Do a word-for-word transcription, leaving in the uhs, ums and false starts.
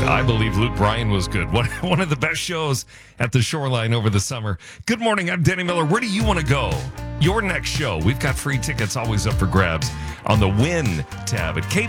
I believe Luke Bryan was good. One, one of the best shows at the Shoreline over the summer. Good morning, I'm Denny Miller. Where do you want to go? Your next show. We've got free tickets always up for grabs on the Win tab at K